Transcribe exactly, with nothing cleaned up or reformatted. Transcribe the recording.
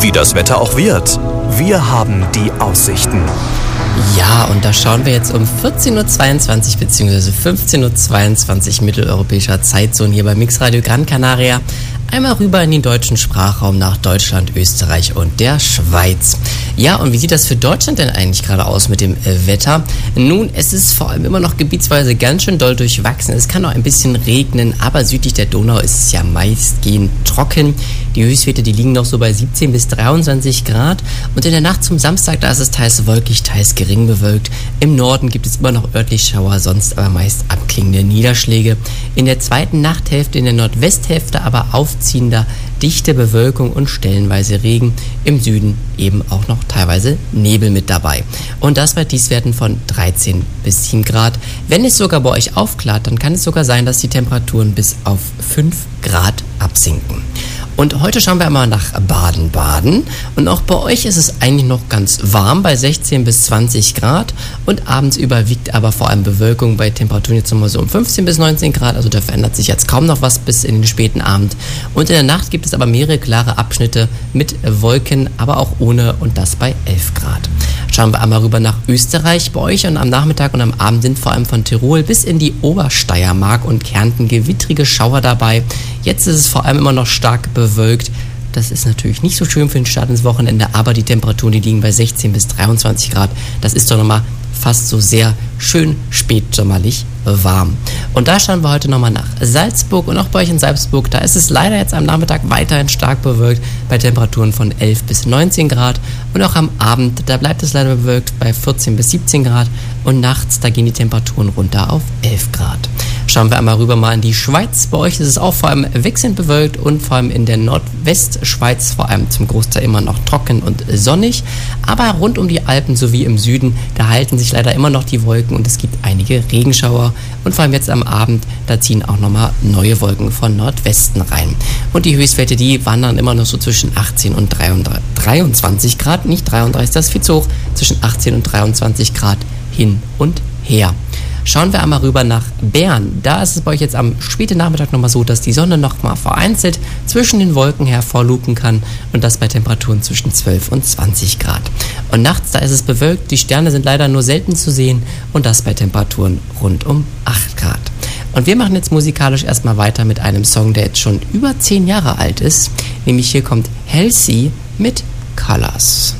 wie das Wetter auch wird. Wir haben die Aussichten. Ja, und da schauen wir jetzt um vierzehn Uhr zweiundzwanzig bzw. fünfzehn Uhr zweiundzwanzig mitteleuropäischer Zeitzone hier bei Mixradio Gran Canaria einmal rüber in den deutschen Sprachraum nach Deutschland, Österreich und der Schweiz. Ja, und wie sieht das für Deutschland denn eigentlich gerade aus mit dem äh, Wetter? Nun, es ist vor allem immer noch gebietsweise ganz schön doll durchwachsen. Es kann auch ein bisschen regnen, aber südlich der Donau ist es ja meistgehend trocken. Die Höchstwerte, die liegen noch so bei siebzehn bis dreiundzwanzig Grad. Und in der Nacht zum Samstag, da ist es teils wolkig, teils gering bewölkt. Im Norden gibt es immer noch örtlich Schauer, sonst aber meist abklingende Niederschläge. In der zweiten Nachthälfte, in der Nordwesthälfte aber aufziehender, dichte Bewölkung und stellenweise Regen. Im Süden eben auch noch teilweise Nebel mit dabei. Und das bei Tiefstwerten von dreizehn bis sieben Grad. Wenn es sogar bei euch aufklart, dann kann es sogar sein, dass die Temperaturen bis auf fünf Grad absinken. Und heute schauen wir einmal nach Baden-Baden. Und auch bei euch ist es eigentlich noch ganz warm bei sechzehn bis zwanzig Grad. Und abends überwiegt aber vor allem Bewölkung bei Temperaturen jetzt nochmal so um fünfzehn bis neunzehn Grad. Also da verändert sich jetzt kaum noch was bis in den späten Abend. Und in der Nacht gibt es aber mehrere klare Abschnitte mit Wolken, aber auch ohne, und das bei elf Grad. Schauen wir einmal rüber nach Österreich. Bei euch und am Nachmittag und am Abend sind vor allem von Tirol bis in die Obersteiermark und Kärnten gewittrige Schauer dabei. Jetzt ist es vor allem immer noch stark bewölkt. Das ist natürlich nicht so schön für den Start ins Wochenende, aber die Temperaturen, die liegen bei sechzehn bis dreiundzwanzig Grad. Das ist doch nochmal fast so sehr schön spätsommerlich warm. Und da schauen wir heute nochmal nach Salzburg, und auch bei euch in Salzburg, da ist es leider jetzt am Nachmittag weiterhin stark bewölkt bei Temperaturen von elf bis neunzehn Grad, und auch am Abend, da bleibt es leider bewölkt bei vierzehn bis siebzehn Grad, und nachts, da gehen die Temperaturen runter auf elf Grad. Schauen wir einmal rüber mal in die Schweiz. Bei euch ist es auch vor allem wechselnd bewölkt und vor allem in der Nordwestschweiz vor allem zum Großteil immer noch trocken und sonnig. Aber rund um die Alpen sowie im Süden, da halten sich leider immer noch die Wolken und es gibt einige Regenschauer. Und vor allem jetzt am Abend, da ziehen auch nochmal neue Wolken von Nordwesten rein. Und die Höchstwerte, die wandern immer noch so zwischen achtzehn und dreiundzwanzig Grad. Nicht dreiunddreißig, das ist viel zu hoch. Zwischen achtzehn und dreiundzwanzig Grad hin und her. Schauen wir einmal rüber nach Bern. Da ist es bei euch jetzt am späten Nachmittag nochmal so, dass die Sonne nochmal vereinzelt zwischen den Wolken hervorlupen kann, und das bei Temperaturen zwischen zwölf und zwanzig Grad. Und nachts, da ist es bewölkt, die Sterne sind leider nur selten zu sehen, und das bei Temperaturen rund um acht Grad. Und wir machen jetzt musikalisch erstmal weiter mit einem Song, der jetzt schon über zehn Jahre alt ist. Nämlich hier kommt Halsey mit Colors.